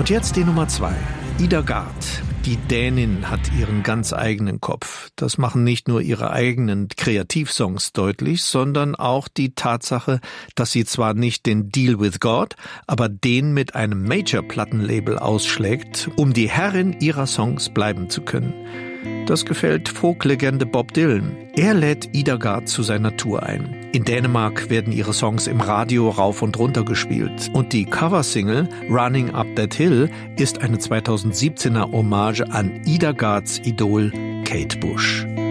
Und jetzt die Nummer 2. Ida Gard. Die Dänin hat ihren ganz eigenen Kopf. Das machen nicht nur ihre eigenen Kreativsongs deutlich, sondern auch die Tatsache, dass sie zwar nicht den Deal with God, aber den mit einem Major-Plattenlabel ausschlägt, um die Herrin ihrer Songs bleiben zu können. Das gefällt Folklegende Bob Dylan. Er lädt Ida Gard zu seiner Tour ein. In Dänemark werden ihre Songs im Radio rauf und runter gespielt. Und die Coversingle Running Up That Hill ist eine 2017er Hommage an Ida Gards Idol Kate Bush.